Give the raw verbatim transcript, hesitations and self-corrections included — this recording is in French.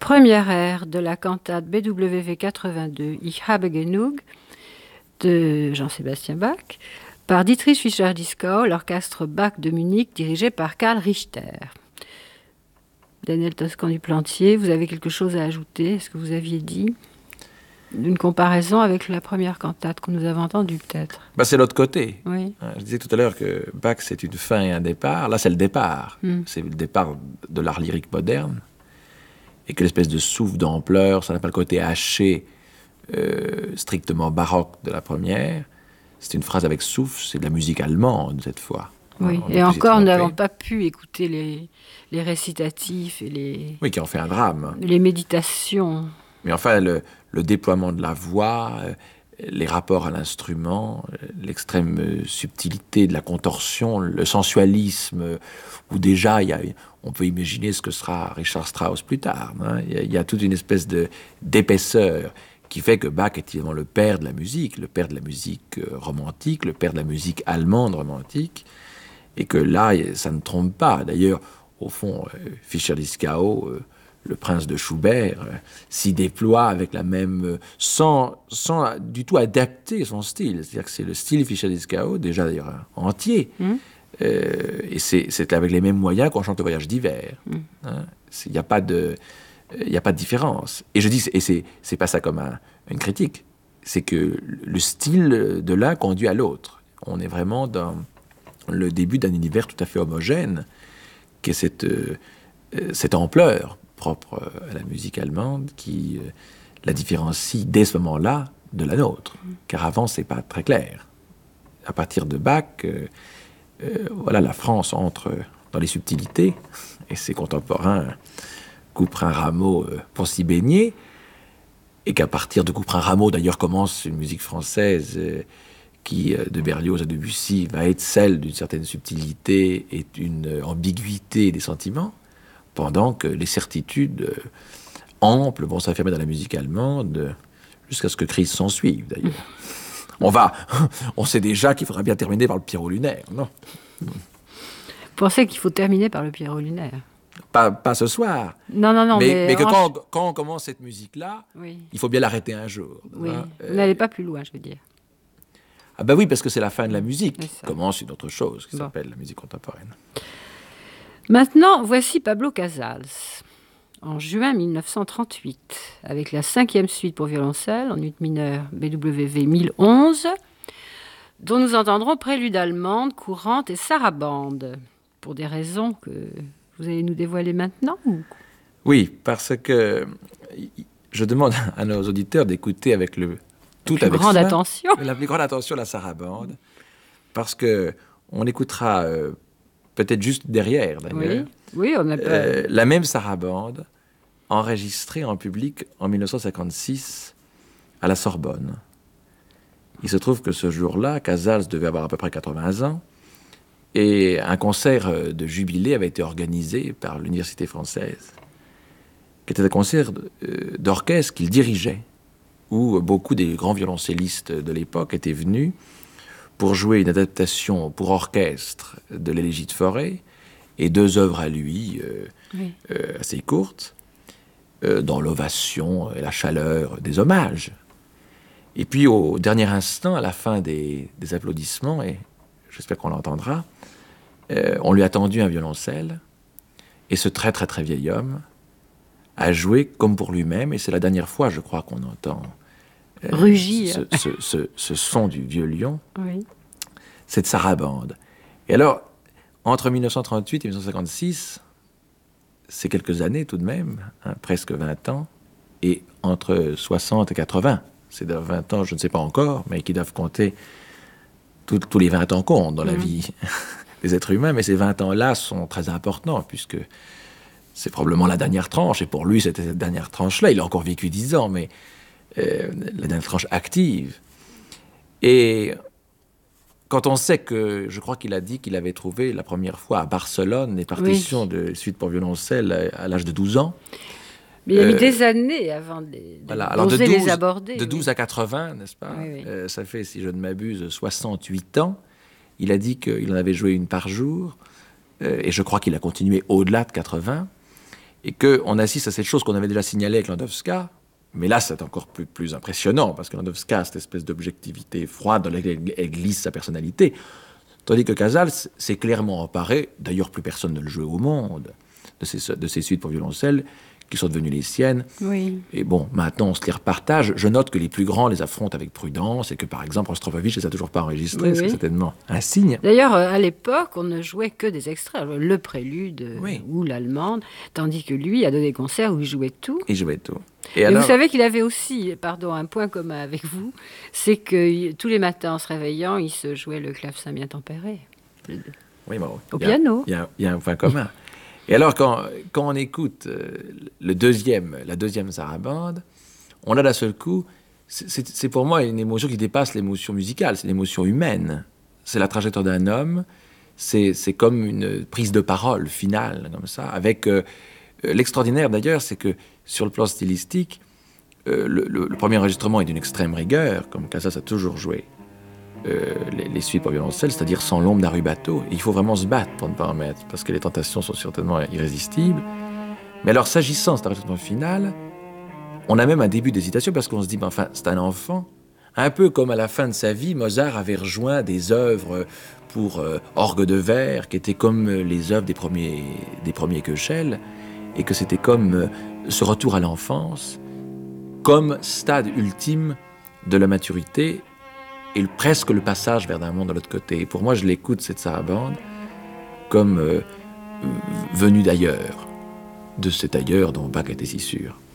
première air de la cantate B W V quatre-vingt-deux Ich habe genug de Jean-Sébastien Bach par Dietrich Fischer-Dieskau, l'orchestre Bach de Munich dirigé par Karl Richter. Daniel Toscan du Plantier, vous avez quelque chose à ajouter à ce que vous aviez dit? Une comparaison avec la première cantate que nous avons entendue, peut-être. Bah, c'est l'autre côté. Oui. Je disais tout à l'heure que Bach, c'est une fin et un départ. Là, c'est le départ. Mm. C'est le départ de l'art lyrique moderne. Et que l'espèce de souffle d'ampleur, ça n'a pas le côté haché, euh, strictement baroque de la première. C'est une phrase avec souffle, c'est de la musique allemande, cette fois. Oui, On et encore, nous trompé. n'avons pas pu écouter les, les récitatifs et les, Oui, qui en fait un drame. les méditations. Mais enfin, le, le déploiement de la voix, euh, les rapports à l'instrument, euh, l'extrême euh, subtilité de la contorsion, le sensualisme, euh, où déjà, y a, on peut imaginer ce que sera Richard Strauss plus tard. Hein. Il y a, il y a toute une espèce de, d'épaisseur qui fait que Bach est évidemment le père de la musique, le père de la musique euh, romantique, le père de la musique allemande romantique, et que là, ça ne trompe pas. D'ailleurs, au fond, euh, Fischer-Dieskau, euh, le prince de Schubert, euh, s'y déploie avec la même... Euh, sans, sans du tout adapter son style. C'est-à-dire que c'est le style Fischer-Dieskau, déjà d'ailleurs entier. Mm. Euh, et c'est, c'est avec les mêmes moyens qu'on chante le Voyage d'hiver. Il mm. hein, n'y a pas de... Il n'y a pas de différence. Et je dis, et c'est, c'est pas ça comme un, une critique, c'est que le style de l'un conduit à l'autre. On est vraiment dans le début d'un univers tout à fait homogène, qui est cette, euh, cette ampleur propre à la musique allemande qui euh, la différencie dès ce moment-là de la nôtre. Car avant, c'est pas très clair. À partir de Bach, euh, euh, voilà, la France entre dans les subtilités, et ses contemporains Couperin Rameau euh, pour s'y baigner, et qu'à partir de Couperin Rameau, d'ailleurs, commence une musique française euh, qui, euh, de Berlioz à Debussy, va être celle d'une certaine subtilité et d'une euh, ambiguïté des sentiments, pendant que les certitudes euh, amples vont s'affirmer dans la musique allemande, euh, jusqu'à ce que crise s'en suive, d'ailleurs. On va, on sait déjà qu'il faudra bien terminer par le Pierrot lunaire, non? Vous pensez qu'il faut terminer par le Pierrot lunaire? Pas, pas ce soir. Non, non, non. Mais, Mais, mais que en... quand, quand on commence cette musique-là, oui. Il faut bien l'arrêter un jour. Oui. Hein, Vous euh... n'allez pas plus loin, je veux dire. Ah ben oui, parce que c'est la fin de la musique. Ça. Commence une autre chose qui bon. s'appelle la musique contemporaine. Maintenant, voici Pablo Casals, en juin mille neuf cent trente-huit, avec la cinquième suite pour violoncelle, en ut mineur B W V mille onze, dont nous entendrons prélude allemande, courante et sarabande, pour des raisons que vous allez nous dévoiler maintenant ou... Oui, parce que je demande à nos auditeurs d'écouter avec le tout la plus avec grande soin, attention, la plus grande attention la sarabande, parce que on écoutera euh, peut-être juste derrière d'ailleurs, oui, oui, on a pas... euh, la même sarabande enregistrée en public en mille neuf cent cinquante-six à la Sorbonne. Il se trouve que ce jour-là, Casals devait avoir à peu près quatre-vingts ans. Et un concert de jubilé avait été organisé par l'Université française, qui était un concert d'orchestre qu'il dirigeait, où beaucoup des grands violoncellistes de l'époque étaient venus pour jouer une adaptation pour orchestre de l'Élégie de Fauré et deux œuvres à lui, euh, oui. euh, assez courtes, euh, dans l'ovation et la chaleur des hommages. Et puis au dernier instant, à la fin des, des applaudissements, et j'espère qu'on l'entendra, Euh, on lui a tendu un violoncelle, et ce très très très vieil homme a joué comme pour lui-même, et c'est la dernière fois, je crois, qu'on entend euh, rugir ce, ce, ce, ce son du vieux lion, oui. cette sarabande. Et alors, entre mille neuf cent trente-huit et mille neuf cent cinquante-six, c'est quelques années tout de même, hein, presque vingt ans, et entre soixante et quatre-vingts, c'est de vingt ans, je ne sais pas encore, mais qui doivent compter, tout, tous les vingt ans comptent dans la mmh. vie des êtres humains, mais ces vingt ans-là sont très importants, puisque c'est probablement la dernière tranche, et pour lui, c'était cette dernière tranche-là. Il a encore vécu dix ans, mais euh, la dernière tranche active. Et quand on sait que, je crois qu'il a dit qu'il avait trouvé la première fois à Barcelone les partitions oui. de suite pour violoncelle à, à l'âge de douze ans. Mais il a euh, mis des années avant de, de, voilà. Alors de douze, les aborder. De douze oui. à quatre-vingts, n'est-ce pas oui, oui. Euh, ça fait, si je ne m'abuse, soixante-huit ans. Il a dit qu'il en avait joué une par jour, euh, et je crois qu'il a continué au-delà de quatre-vingts. et qu'on assiste à cette chose qu'on avait déjà signalée avec Landowska, mais là c'est encore plus, plus impressionnant, parce que Landowska a cette espèce d'objectivité froide dans laquelle elle glisse sa personnalité, tandis que Casals s'est clairement emparé, d'ailleurs plus personne ne le jouait au monde, de ces, de ces suites pour violoncelle, qui sont devenues les siennes. Oui. Et bon, maintenant, on se les repartage. Je note que les plus grands les affrontent avec prudence et que, par exemple, Rostropovitch ne les a toujours pas enregistrés. Oui, c'est oui. certainement un signe. D'ailleurs, à l'époque, on ne jouait que des extraits. Le prélude oui. ou l'allemande, tandis que lui a donné des concerts où il jouait tout. Il jouait tout. Et, et alors... vous savez qu'il avait aussi, pardon, un point commun avec vous, c'est que tous les matins, en se réveillant, il se jouait le clavecin bien tempéré. Oui, bon, au piano. Il y, y, y a un point commun. Et alors, quand, quand on écoute euh, le deuxième, la deuxième sarabande, on a d'un seul coup, c'est, c'est pour moi une émotion qui dépasse l'émotion musicale, c'est l'émotion humaine. C'est la trajectoire d'un homme, c'est, c'est comme une prise de parole finale, comme ça. Avec euh, l'extraordinaire d'ailleurs, c'est que sur le plan stylistique, euh, le, le, le premier enregistrement est d'une extrême rigueur, comme Casals a toujours joué. Euh, les, les suites pour violoncelle, c'est-à-dire sans l'ombre d'un rubato. Et il faut vraiment se battre pour ne pas en mettre, parce que les tentations sont certainement irrésistibles. Mais alors, s'agissant de cet enregistrement final, on a même un début d'hésitation, parce qu'on se dit, ben, enfin, c'est un enfant. Un peu comme à la fin de sa vie, Mozart avait rejoint des œuvres pour euh, orgue de verre, qui étaient comme les œuvres des premiers, des premiers Köchel, et que c'était comme euh, ce retour à l'enfance, comme stade ultime de la maturité, et presque le passage vers un monde de l'autre côté. Et pour moi, je l'écoute, cette sarabande, comme euh, venue d'ailleurs, de cet ailleurs dont Bach était si sûr.